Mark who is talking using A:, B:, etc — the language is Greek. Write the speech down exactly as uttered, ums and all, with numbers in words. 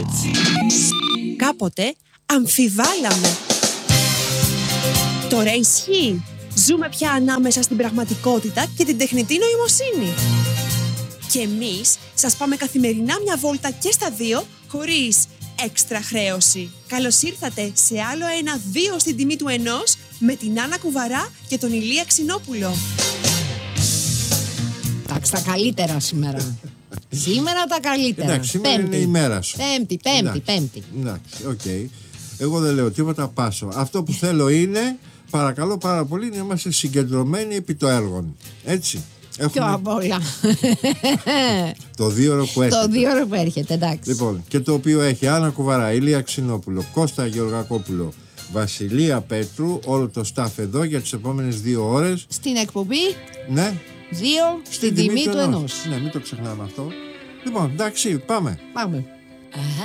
A: Κάποτε αμφιβάλαμε. Τώρα ισχύει. Ζούμε πια ανάμεσα στην πραγματικότητα και την τεχνητή νοημοσύνη. Και εμείς σας πάμε καθημερινά μια βόλτα και στα δύο, χωρίς έξτρα χρέωση. Καλώς ήρθατε σε άλλο ένα δύο στην τιμή του ενός με την Άννα Κουβαρά και τον Ηλία Ξινόπουλο.
B: Εντάξει, τα καλύτερα σήμερα. Σήμερα τα καλύτερα.
C: Εντάξει, σήμερα
B: πέμπτη.
C: είναι η μέρα σου.
B: Πέμπτη, πέμπτη,
C: Εντάξει.
B: πέμπτη.
C: Εντάξει, οκ. Okay. Εγώ δεν λέω τίποτα, πάσω. Αυτό που θέλω είναι, παρακαλώ πάρα πολύ, να είμαστε συγκεντρωμένοι επί το έργο. Έτσι.
B: Πιο απ' όλα.
C: Το δύο ώρο που έρχεται.
B: Το δύο ώρο που έρχεται, εντάξει.
C: Λοιπόν, και το οποίο έχει Άννα Κουβαρά, Ηλία Ξινόπουλο, Κώστα Γεωργακόπουλο, Βασιλεία Πέτρου, όλο το staff εδώ για τις επόμενες δύο ώρες.
B: Στην εκπομπή,
C: Ναι.
B: δύο στην τιμή του ενός.
C: Ναι, μην το ξεχνάμε αυτό. Λοιπόν, εντάξει, πάμε.
B: Πάμε.